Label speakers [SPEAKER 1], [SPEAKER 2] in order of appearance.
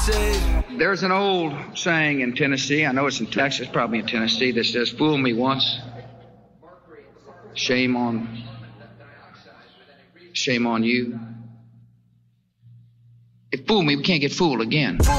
[SPEAKER 1] safe.
[SPEAKER 2] There's an old saying in Tennessee, I know it's in Texas, probably in Tennessee, that says, fool me once, shame on you. If fool me, we can't get fooled again.